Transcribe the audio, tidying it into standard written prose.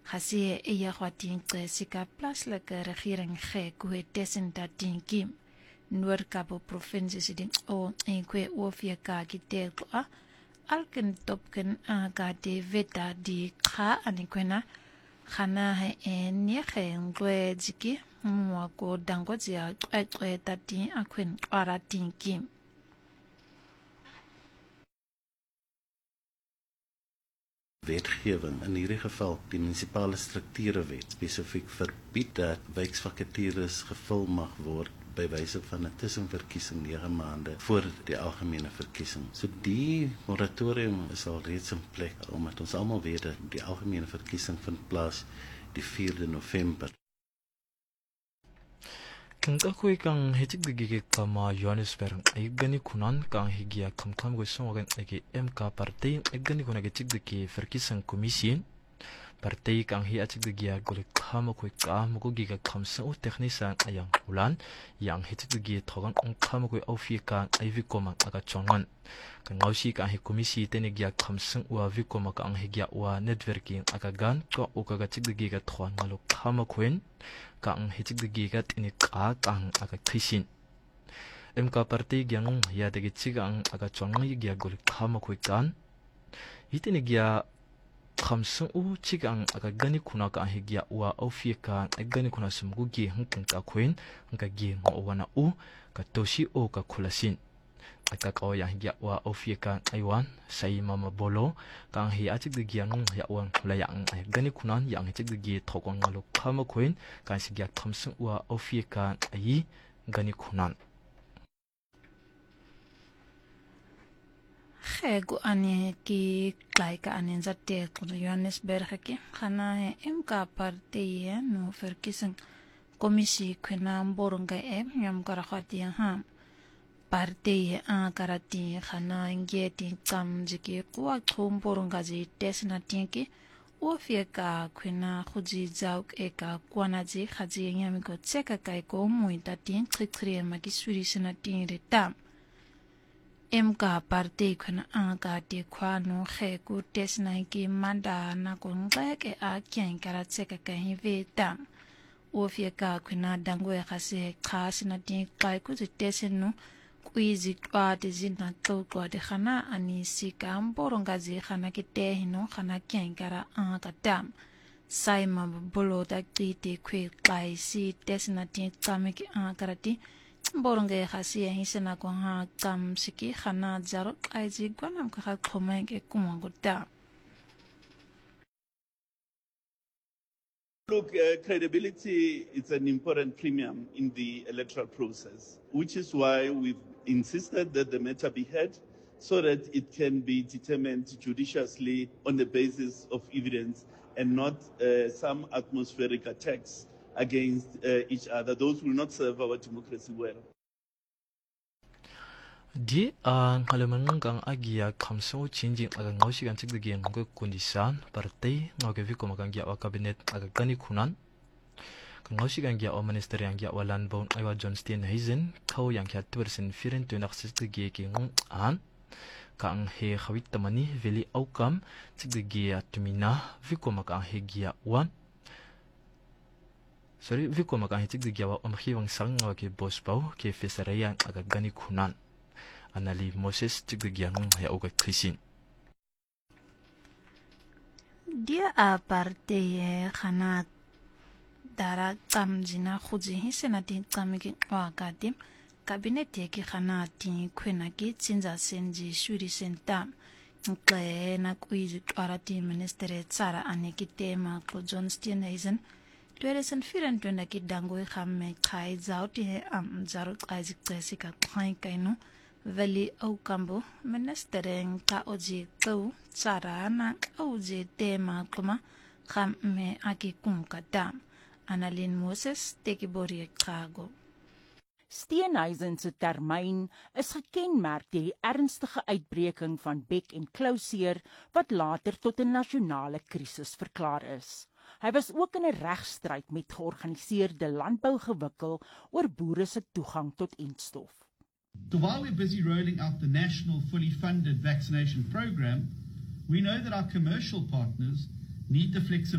Gasie eya gwating sika plaaslike regering ge koe tussen dat dinkim Noord-Kaap provinsie se ding o en kwe OVK kitekla alken topken aga de veta di kha anikwena khana he en ye ngwe jiki mwa ko dango jia kwe tati akwen ara dinkim Wetgewing, in hierdie geval die munisipale strukturewet, spesifiek verbied dat wijkvakatures gevul mag word by wyse van 'n tussenverkiesing 9 maande voor die algemene verkiesing. So die moratorium is al reeds in plek, omdat ons almal weet dat die algemene verkiesing vind plaas die 4de November. Kung kang hetik digige kama Johannesburg gani kunan kang higia kam go songen ege MK party gani kuna getik digi verkiesing kommissie party kang hi atik digia gole kama ko mo giga kamsa o technisa ayang ulan yang hetik digi thogan kama ko aufika iv koma aga chongan kang ngausi kang hi kommissie tenegia kamsang wa vi koma kang higia wa networking aga gan ko o kaga tik digi ga thwan ngalo kama koen kang hetik digi ga tini kang aga krisin MK party gyang ya degi chigang aga chongang yigia gol kama ko kan itini gya khamsung u chigang aga gani kuna ka higia wa ofika gani kuna sumgu gi hangkang ka kwen hangka gi ngowana u ka toshi o ka khulasin aka ka ya higia wa ofika aiwan sai mama bolo kang hi achik de gyang ya wan khula yang gani kunan yang achik de gi thokong ngalo khama kwen ka sigya khamsung wa ofika ai gani kunan Khego ane ki klaika ane zate kuno Johannesburg ki khana he MK party no verkiesing kommissie kwena mboronga nyam kara khati ha party karati khana ngeti tsam jiki kwa mboronga ji tesna tinki ofeka kwena khuji jauk eka kwana ji khaji nyami ko tseka kai ko muita tin tritre makisuri sina tin retam MK party khana anga de khwano khe ku tesna ki manda na ko ngeke a kyen kara tseka kai veta ofeka khuna dango ya khase khasina tin kai ku tesenu kuizi kwa tizina kwa de khana ani sika mboronga zi khana kite hino khana kyen kara anga dam saima bolo da kite kwe kai si tesna tin kamiki karati mboronga khasi hisena ko ha kam siki khana zaro aizi gwanam ka khoma ke kumangota. Look, credibility is an important premium in the electoral process, which is why we've insisted that the matter be heard so that it can be determined judiciously on the basis of evidence and not some atmospheric attacks against each other. Those will not serve our democracy well. Di ang kalaman kang agia kamso changing aga ngausi kan cik degi ngko kondisan partai ngauke vi komakang gia wa kabinet aga kani kunan kang ngausi kan gia wa minister yang gia walan bon aiwa John Steenhuisen kau yang kia tuersen firen tuenak cik degi ki ngong an kang he khawit tamani veli aukam cik degi atumina vi komakang he gia wan sorry vi komakang he cik degi wa omkhiwang sang ngauke bospau ke fesarayan aga gani kunan Anali Moses Tiggianung ya oga krisin. Dia aparte khana dara kamjina khuji hisena tin kamiki wakatim kabinet ki khana tin khwena ki chinza senji shuri senta nkle na kuizi arati minister tsara aneki tema ko John Steenhuisen 2024 ki dango khamme khai zauti am zaru aizi tsika khai kainu Valley Aukambo, Ministereng ka oji kau tsara na oji tema kuma kham me aki kunka dam. Annalyn Moses teki bori Chicago. Steenhuisen se termyn is gekenmerk deur die ernstige uitbreking van bek- en klauseer wat later tot 'n nasionale krisis verklaar is. Hy was ook in 'n regstryd met georganiseerde landbou gewikkel oor boere se toegang tot entstof. So while we're busy rolling out the national fully funded vaccination program, we know that our commercial partners need the flexibility